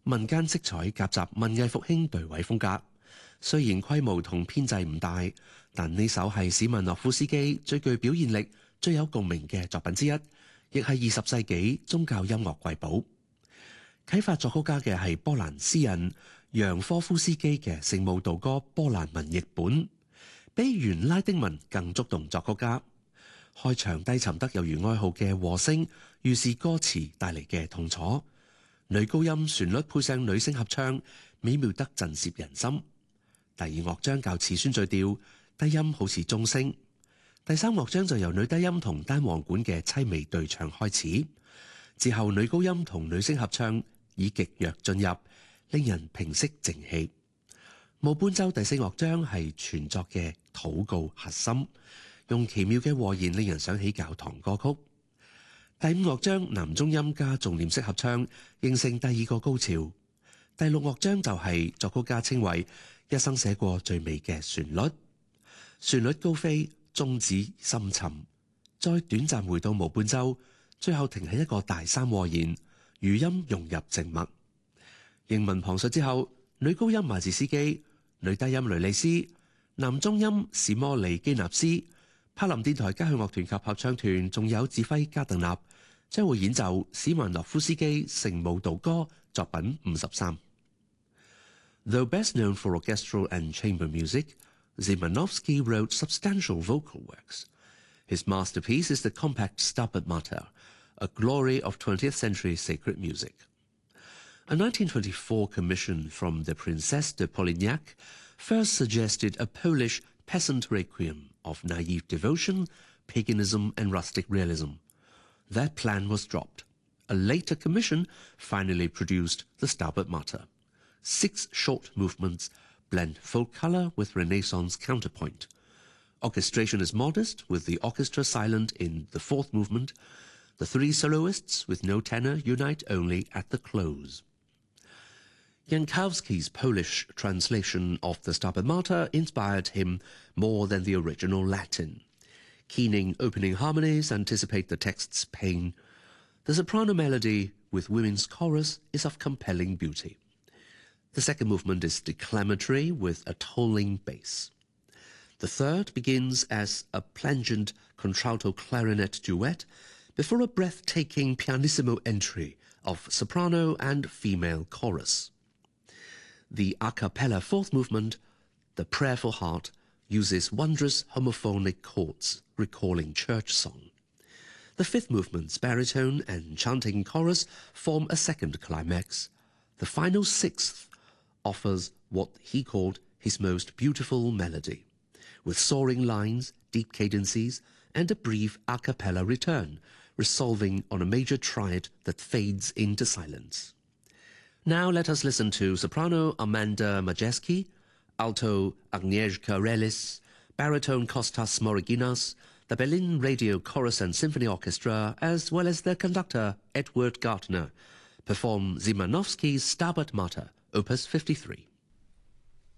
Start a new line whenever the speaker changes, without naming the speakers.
民間色彩夾雜文藝復興隊位風格。雖然規模同編制唔大，但呢首係史文諾夫斯基最具表現力、最有共鳴嘅作品之一，亦係20世紀宗教音樂瑰寶。啟發作曲家嘅係波蘭詩人揚科夫斯基嘅聖母道歌波蘭文譯本，比原拉丁文更觸動作曲家。開場低沉得猶如哀號嘅和聲，預示歌詞帶嚟嘅痛楚。女高音旋律配上女聲合唱，美妙得震懾人心。第二樂章較似宣敘調，低音好似鐘聲。第三樂章就由女低音同單簧管嘅凄美對唱開始，之後女高音同女聲合唱以極弱進入，令人平息靜氣。無伴奏第四樂章係全作嘅禱告核心，用奇妙嘅和弦令人想起教堂歌曲。第五樂章男中音加重念式合唱，形成第二個高潮。第六樂章就係作曲家稱為一生寫過最美嘅旋律，旋律高飛，終止深沉，再短暫回到無伴奏，最後停喺一個大三和弦，餘音融入靜默。英文旁述之後，女高音馬自斯基，女低音雷利斯，男中音史摩利基納斯，柏林電台交響樂團及合唱團，仲有指揮加特納，將會演奏史文諾夫斯基聖母道歌作品53。Though best known for orchestral and chamber music, Szymanowski wrote substantial vocal works. His masterpiece is the compact Stabat Mater, a glory of 20th century sacred music. A 1924 commission from the Princess de Polignac first suggested a Polish peasant requiem of naive devotion, paganism, and rustic realism. That plan was dropped. A later commission finally produced the Stabat Mater. 6 short movements blend folk color with Renaissance counterpoint. Orchestration is modest, with the orchestra silent in the 4th movement. The 3 soloists with no tenor unite only at the close. Jankowski's Polish translation of the Stabat Mater inspired him more than the original Latin. Keening opening harmonies anticipate the text's pain. The soprano melody with women's chorus is of compelling beauty. The second movement is declamatory with a tolling bass. The third begins as a plangent contralto clarinet duet before a breathtaking pianissimo entry of soprano and female chorus. The a cappella 4th movement, The Prayerful Heart, uses wondrous homophonic chords recalling church song. The 5th movement's baritone and chanting chorus form a second climax. The final 6th offers what he called his most beautiful melody, with soaring lines, deep cadences, and a brief a cappella return, resolving on a major triad that fades into silence. Now let us listen to soprano Amanda Majeski, alto Agnieszka Relis, baritone Kostas Smoriginas, the Berlin Radio Chorus and Symphony Orchestra, as well as their conductor Edward Gartner, perform Szymanowski's Stabat Mater, Opus 53.